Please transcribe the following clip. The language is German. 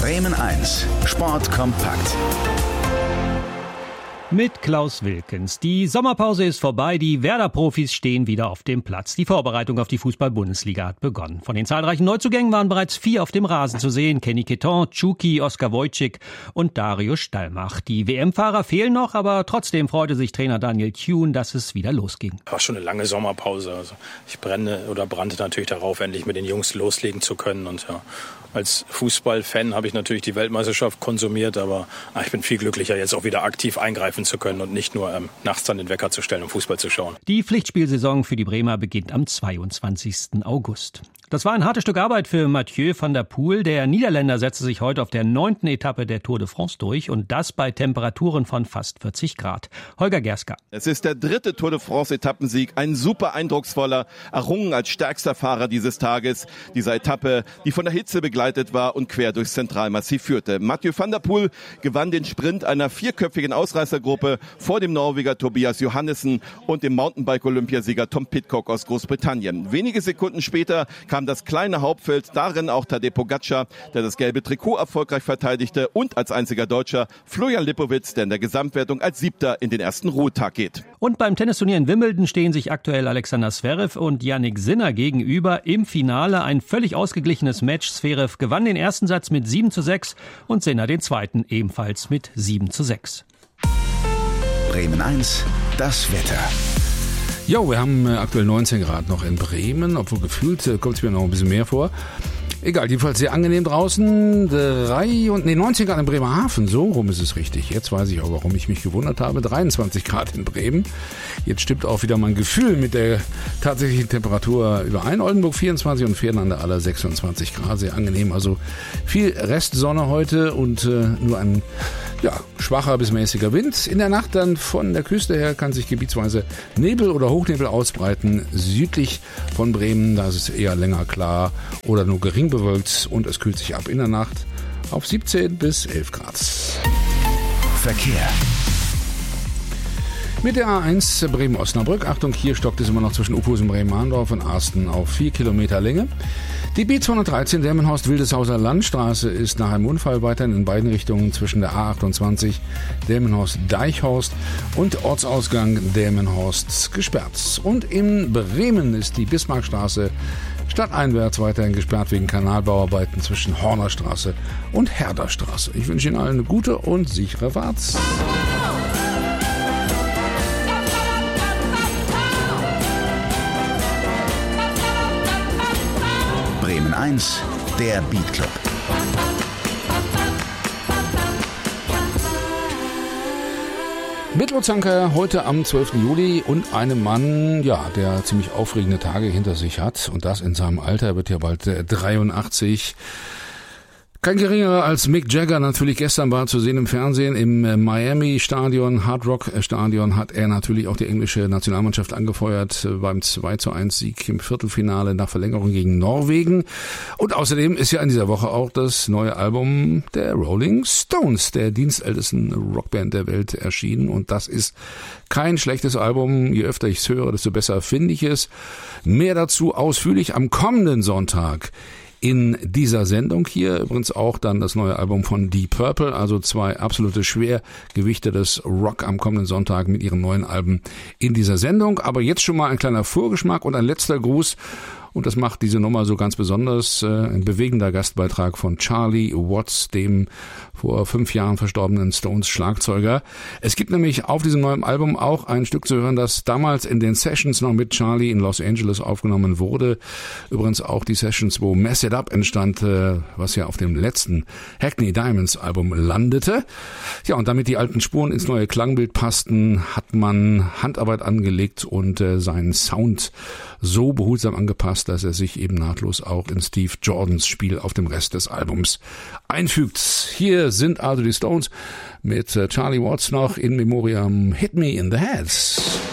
Bremen 1, Sport kompakt. Mit Klaus Wilkens. Die Sommerpause ist vorbei, die Werder-Profis stehen wieder auf dem Platz. Die Vorbereitung auf die Fußball-Bundesliga hat begonnen. Von den zahlreichen Neuzugängen waren bereits 4 auf dem Rasen zu sehen. Kenny Queton, Chucky, Oskar Wojcik und Dario Stallmach. Die WM-Fahrer fehlen noch, aber trotzdem freute sich Trainer Daniel Thune, dass es wieder losging. War schon eine lange Sommerpause. Also ich brannte natürlich darauf, endlich mit den Jungs loslegen zu können. Und ja, als Fußballfan habe ich natürlich die Weltmeisterschaft konsumiert, aber ich bin viel glücklicher, jetzt auch wieder aktiv eingreifen zu können und nicht nur nachts dann den Wecker zu stellen, um Fußball zu schauen. Die Pflichtspielsaison für die Bremer beginnt am 22. August. Das war ein hartes Stück Arbeit für Mathieu van der Poel. Der Niederländer setzte sich heute auf der 9. Etappe der Tour de France durch und das bei Temperaturen von fast 40 Grad. Holger Gerska. Es ist der 3. Tour de France Etappensieg, ein super eindrucksvoller, errungen als stärkster Fahrer dieses Tages. Dieser Etappe, die von der Hitze begleitet war und quer durchs Zentralmassiv führte. Mathieu van der Poel gewann den Sprint einer 4-köpfigen Ausreißergruppe vor dem Norweger Tobias Johannessen und dem Mountainbike-Olympiasieger Tom Pidcock aus Großbritannien. Wenige Sekunden später kam das kleine Hauptfeld, darin auch Tadej Pogačar, der das gelbe Trikot erfolgreich verteidigte, und als einziger Deutscher Florian Lipowitz, der in der Gesamtwertung als 7. in den ersten Ruhetag geht. Und beim Tennisturnier in Wimbledon stehen sich aktuell Alexander Zverev und Jannik Sinner gegenüber. Im Finale ein völlig ausgeglichenes Match. Zverev gewann den ersten Satz mit 7:6 und Sinner den zweiten ebenfalls mit 7:6. Bremen 1, das Wetter. Jo, wir haben aktuell 19 Grad noch in Bremen, obwohl gefühlt kommt es mir noch ein bisschen mehr vor. Egal, jedenfalls sehr angenehm draußen. 19 Grad in Bremerhaven, so rum ist es richtig. Jetzt weiß ich auch, warum ich mich gewundert habe. 23 Grad in Bremen. Jetzt stimmt auch wieder mein Gefühl mit der tatsächlichen Temperatur überein. Oldenburg 24 und Pferden an der Aller 26 Grad, sehr angenehm. Also viel Restsonne heute und nur ein schwacher bis mäßiger Wind. In der Nacht dann von der Küste her kann sich gebietsweise Nebel oder Hochnebel ausbreiten. Südlich von Bremen, da ist es eher länger klar oder nur gering bewölkt und es kühlt sich ab in der Nacht auf 17 bis 11 Grad. Verkehr. Mit der A1 Bremen-Osnabrück. Achtung, hier stockt es immer noch zwischen Uphusen, Bremen-Mahndorf und Arsten auf 4 Kilometer Länge. Die B213 Delmenhorst-Wildeshauser Landstraße ist nach einem Unfall weiterhin in beiden Richtungen zwischen der A28 Delmenhorst-Deichhorst und Ortsausgang Delmenhorst gesperrt. Und in Bremen ist die Bismarckstraße stadteinwärts weiterhin gesperrt wegen Kanalbauarbeiten zwischen Hornerstraße und Herderstraße. Ich wünsche Ihnen allen eine gute und sichere Fahrt. Bremen 1, der Beat Club. Mit Lutz Anker heute am 12. Juli und einem Mann, der ziemlich aufregende Tage hinter sich hat. Und das in seinem Alter, er wird ja bald 83. Kein geringerer als Mick Jagger, natürlich gestern war zu sehen im Fernsehen, im Miami-Stadion, Hard Rock-Stadion, hat er natürlich auch die englische Nationalmannschaft angefeuert beim 2:1-Sieg im Viertelfinale nach Verlängerung gegen Norwegen. Und außerdem ist ja in dieser Woche auch das neue Album der Rolling Stones, der dienstältesten Rockband der Welt, erschienen. Und das ist kein schlechtes Album. Je öfter ich es höre, desto besser finde ich es. Mehr dazu ausführlich am kommenden Sonntag in dieser Sendung hier. Übrigens auch dann das neue Album von Deep Purple, also 2 absolute Schwergewichte des Rock am kommenden Sonntag mit ihren neuen Alben in dieser Sendung. Aber jetzt schon mal ein kleiner Vorgeschmack und ein letzter Gruß. Und das macht diese Nummer so ganz besonders. Ein bewegender Gastbeitrag von Charlie Watts, dem vor 5 Jahren verstorbenen Stones-Schlagzeuger. Es gibt nämlich auf diesem neuen Album auch ein Stück zu hören, das damals in den Sessions noch mit Charlie in Los Angeles aufgenommen wurde. Übrigens auch die Sessions, wo Mess It Up entstand, was ja auf dem letzten Hackney Diamonds Album landete. Ja, und damit die alten Spuren ins neue Klangbild passten, hat man Handarbeit angelegt und seinen Sound so behutsam angepasst, dass er sich eben nahtlos auch in Steve Jordans Spiel auf dem Rest des Albums einfügt. Hier sind also die Stones mit Charlie Watts noch in Memoriam Hit Me in the Head.